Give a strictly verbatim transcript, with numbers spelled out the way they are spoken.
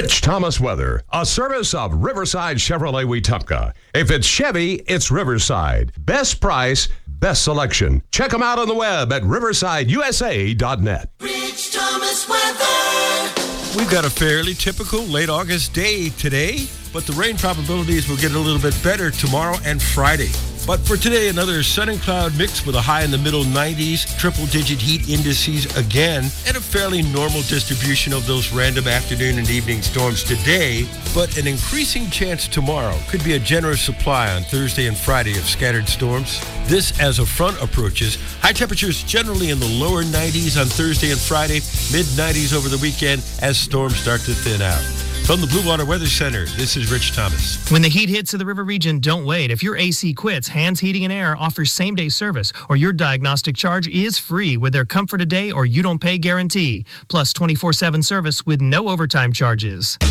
Rich Thomas Weather, a service of Riverside Chevrolet Wetumpka. If it's Chevy, it's Riverside. Best price, best selection. Check them out on the web at riverside u s a dot net. Rich Thomas Weather. We've got a fairly typical late August day today, but the rain probabilities will get a little bit better tomorrow and Friday. But for today, another sun and cloud mix with a high in the middle nineties, triple-digit heat indices again, and a fairly normal distribution of those random afternoon and evening storms today, but an increasing chance tomorrow. Could be a generous supply on Thursday and Friday of scattered storms. This as a front approaches. High temperatures generally in the lower nineties on Thursday and Friday, mid-nineties over the weekend as storms start to thin out. From the Blue Water Weather Center, this is Rich Thomas. When the heat hits to the river region, don't wait. If your A C quits, Hands Heating and Air offers same-day service, or your diagnostic charge is free with their Comfort a Day or You Don't Pay guarantee, plus twenty-four seven service with no overtime charges.